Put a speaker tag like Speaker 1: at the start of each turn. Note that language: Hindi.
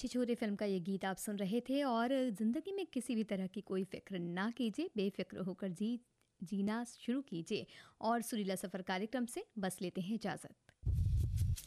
Speaker 1: छिछोरे फिल्म का ये गीत आप सुन रहे थे। और ज़िंदगी में किसी भी तरह की कोई फ़िक्र ना कीजिए, बेफ़िक्र होकर जीना शुरू कीजिए। और सुरीला सफ़र कार्यक्रम से बस लेते हैं इजाज़त।